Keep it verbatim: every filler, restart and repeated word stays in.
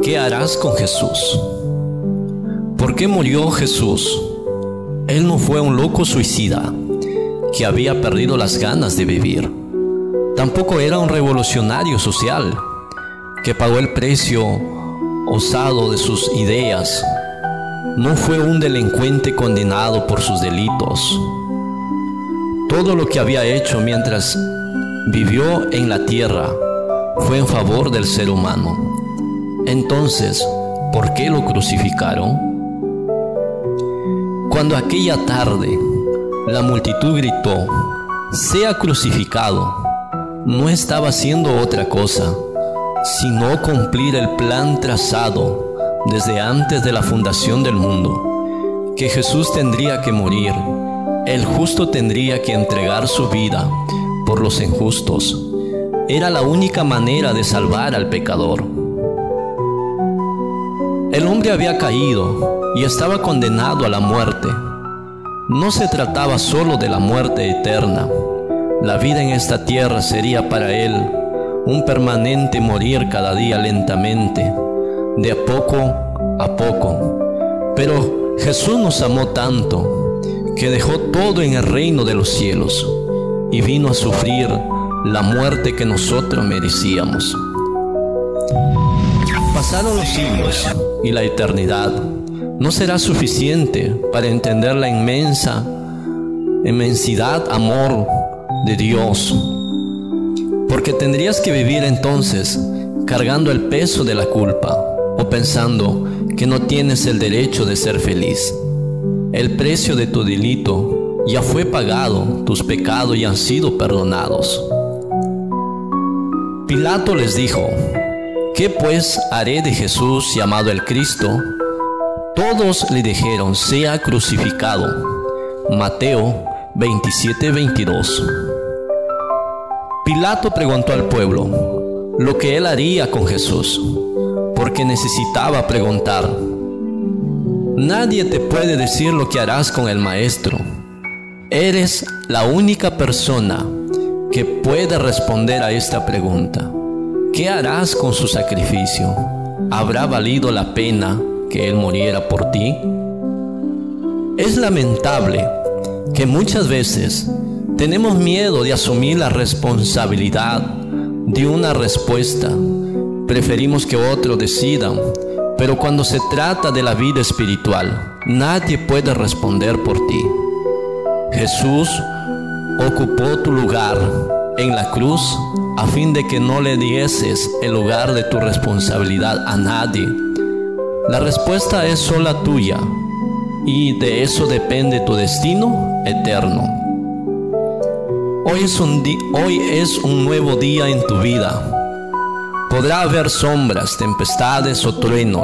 ¿Qué harás con Jesús? ¿Por qué murió Jesús? Él no fue un loco suicida que había perdido las ganas de vivir. Tampoco era un revolucionario social que pagó el precio osado de sus ideas. No fue un delincuente condenado por sus delitos. Todo lo que había hecho mientras vivió en la tierra fue en favor del ser humano. Entonces, ¿por qué lo crucificaron? Cuando aquella tarde la multitud gritó, «Sea crucificado», no estaba haciendo otra cosa, sino cumplir el plan trazado desde antes de la fundación del mundo, que Jesús tendría que morir, el justo tendría que entregar su vida por los injustos. Era la única manera de salvar al pecador. El hombre había caído y estaba condenado a la muerte. No se trataba solo de la muerte eterna. La vida en esta tierra sería para él un permanente morir cada día lentamente, de a poco a poco. Pero Jesús nos amó tanto que dejó todo en el reino de los cielos y vino a sufrir la muerte que nosotros merecíamos. Pasaron los siglos y la eternidad no será suficiente para entender la inmensa, inmensidad, amor de Dios, porque tendrías que vivir entonces cargando el peso de la culpa o pensando que no tienes el derecho de ser feliz. El precio de tu delito ya fue pagado, tus pecados ya han sido perdonados. Pilato les dijo, ¿qué pues haré de Jesús llamado el Cristo? Todos le dijeron, sea crucificado. Mateo veintisiete veintidós. Pilato preguntó al pueblo lo que él haría con Jesús, porque necesitaba preguntar. Nadie te puede decir lo que harás con el Maestro. Eres la única persona que puede responder a esta pregunta. ¿Qué harás con su sacrificio? ¿Habrá valido la pena que Él muriera por ti? Es lamentable que muchas veces tenemos miedo de asumir la responsabilidad de una respuesta. Preferimos que otros decidan, pero cuando se trata de la vida espiritual, nadie puede responder por ti. Jesús ocupó tu lugar en la cruz a fin de que no le dieses el lugar de tu responsabilidad a nadie. La respuesta es sola tuya y de eso depende tu destino eterno. Hoy es un, di- hoy es un nuevo día en tu vida. Podrá haber sombras, tempestades o truenos.